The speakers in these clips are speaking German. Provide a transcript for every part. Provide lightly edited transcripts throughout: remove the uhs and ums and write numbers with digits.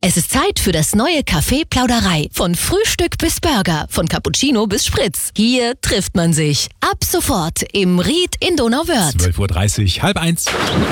Es ist Zeit für das neue Café Plauderei. Von Frühstück bis Burger, von Cappuccino bis Spritz. Hier trifft man sich. Ab sofort im Ried in Donauwörth. 12.30 Uhr, 12:30.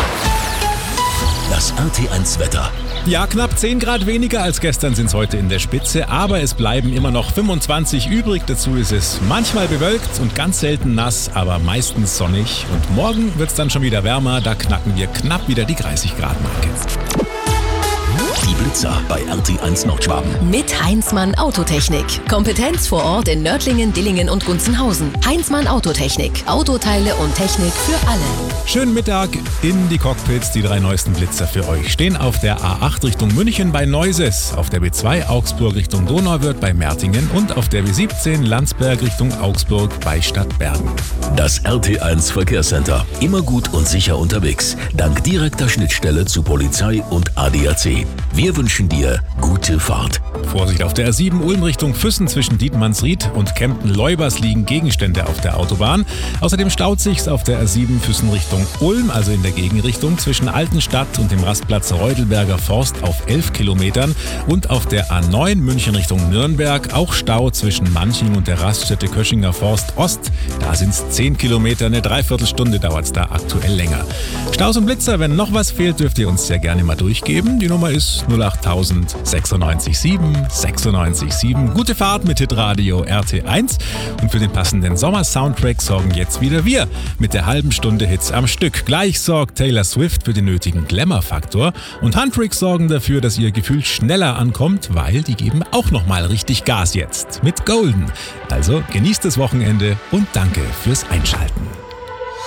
Das RT1 Wetter. Ja, knapp 10 Grad weniger als gestern sind es heute in der Spitze, aber es bleiben immer noch 25 übrig. Dazu ist es manchmal bewölkt und ganz selten nass, aber meistens sonnig. Und morgen wird es dann schon wieder wärmer, da knacken wir knapp wieder die 30 Grad Marke. Die Blitzer bei RT1 Nordschwaben. Mit Heinzmann Autotechnik. Kompetenz vor Ort in Nördlingen, Dillingen und Gunzenhausen. Heinzmann Autotechnik. Autoteile und Technik für alle. Schönen Mittag in die Cockpits. Die 3 neuesten Blitzer für euch stehen auf der A8 Richtung München bei Neuses, auf der B2 Augsburg Richtung Donauwörth bei Mertingen und auf der B17 Landsberg Richtung Augsburg bei Stadtbergen. Das RT1 Verkehrscenter. Immer gut und sicher unterwegs. Dank direkter Schnittstelle zu Polizei und ADAC. Wir wünschen dir gute Fahrt. Vorsicht auf der R7 Ulm Richtung Füssen zwischen Dietmannsried und Kempten-Leubers liegen Gegenstände auf der Autobahn. Außerdem staut sich's auf der R7 Füssen Richtung Ulm, also in der Gegenrichtung, zwischen Altenstadt und dem Rastplatz Reudelberger Forst auf 11 Kilometern und auf der A9 München Richtung Nürnberg auch Stau zwischen Manching und der Raststätte Köschinger Forst Ost. Da sind's 10 Kilometer, eine Dreiviertelstunde dauert's da aktuell länger. Staus und Blitzer, wenn noch was fehlt, dürft ihr uns sehr gerne mal durchgeben. Die Nummer ist 08000 96 7 96 7. Gute Fahrt mit Hitradio RT1 und für den passenden Sommer-Soundtrack sorgen jetzt wieder wir mit der halben Stunde Hits am Stück. Gleich sorgt Taylor Swift für den nötigen Glamour-Faktor und Handtricks sorgen dafür, dass ihr Gefühl schneller ankommt, weil die geben auch nochmal richtig Gas jetzt mit Golden. Also genießt das Wochenende und danke fürs Einschalten.